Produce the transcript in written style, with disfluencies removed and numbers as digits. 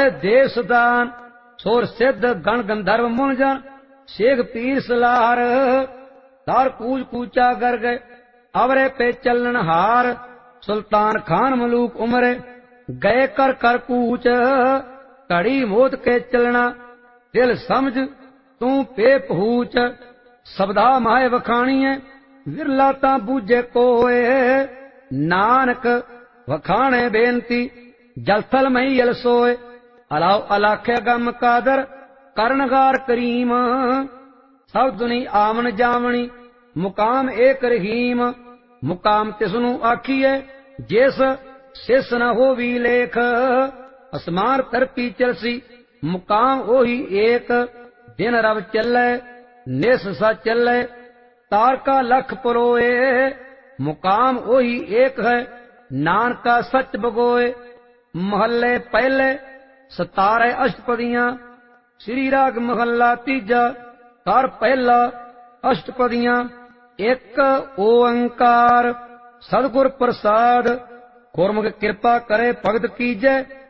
देश दान सोर सिद्ध गण गंधर्व मुंजन शेख पीर सलार तार कूच कूचा कर गए अवरे पे चलन हार सुल्तान खान मलूक उमरे गए कर कर कूच घड़ी मोत के चलना दिल समझ तू पे पहूच शब्दा माए वखाणीए विरला ता बूझे कोए नानक वखाणे बेनती जलथल मही यल सोए अलाओ अलाखे गम कादर करनगार करीम सब दुनी आमन जावनी मुकाम एक रहीम मुकाम तिसनु आखिए जिस सिस न होवी लेख असमान तरपी चलसी मुकाम ओही एक दिन रब चले निस सा चले तारका लख परोए मुकाम ओही एक है नानका सच बगोए महल्ले पहले 17 अष्टपदियां श्री राग महल्ला तीजा कर पहला अष्टपदियां एक ओंकार सतगुर प्रसाद गुरमुख कृपा करे भगत कीजै